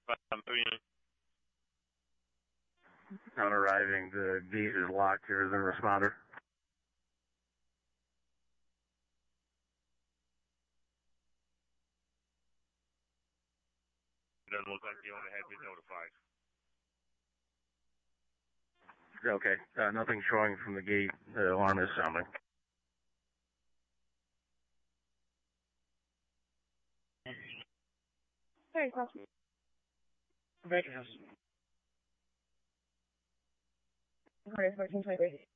On arriving, the gate is locked. Here is a responder. It doesn't look like the owner had been notified. Okay, nothing showing from the gate. The alarm is sounding. Hey, Cross. Vacant house. 11423.